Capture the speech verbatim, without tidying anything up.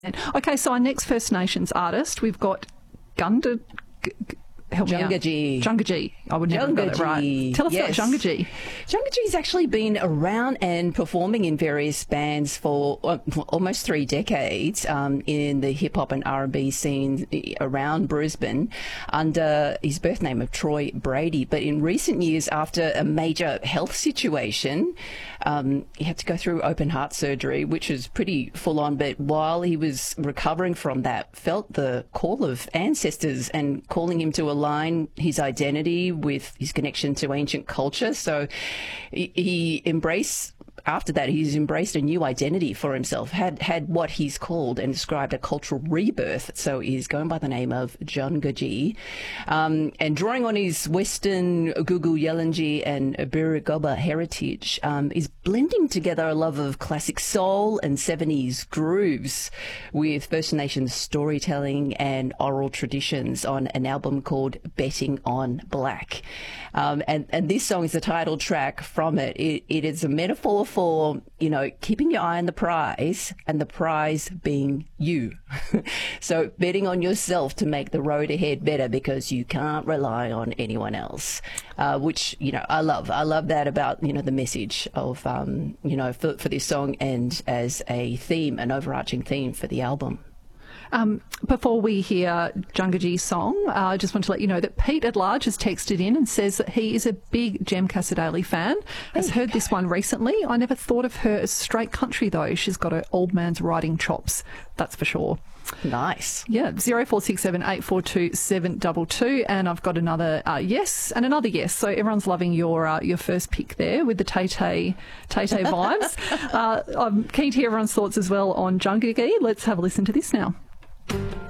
Okay, so our next First Nations artist, we've got Gunda... G- G- Help Jungaji. Jungaji. I would never got it right. Tell us yes. about Jungaji. Jungaji's actually been around and performing in various bands for uh, almost three decades um, in the hip-hop and R and B scene around Brisbane under his birth name of Troy Brady. But in recent years, after a major health situation, um, he had to go through open heart surgery, which was pretty full-on. But while he was recovering from that, felt the call of ancestors and calling him to a align his identity with his connection to ancient culture. So he, he embraced, after that, he's embraced a new identity for himself, had had what he's called and described a cultural rebirth. So he's going by the name of Jungaji. Um, and drawing on his Western Gugu Yelenji and Birigobba heritage, um, is blending together a love of classic soul and seventies grooves with First Nations storytelling and oral traditions on an album called Betting on Black. Um, and, and this song is the title track from it. It, it is a metaphor for, you know, keeping your eye on the prize and the prize being you. So betting on yourself to make the road ahead better because you can't rely on anyone else, uh, which, you know, I love. I love that about, you know, the message of, um, you know, for, for this song and as a theme, an overarching theme for the album. Um, before we hear Jungaji's song, uh, I just want to let you know that Pete at Large has texted in and says that he is a big Jem Cassadaly fan, has heard go. this one recently. I never thought of her as straight country, though. She's got her old man's writing chops, that's for sure. Nice. Yeah, zero four six seven eight four two seven two two, and I've got another uh, yes and another yes. So everyone's loving your uh, your first pick there with the Tay Tay Tay Tay vibes. uh, I'm keen to hear everyone's thoughts as well on Jungaji. Let's have a listen to this now.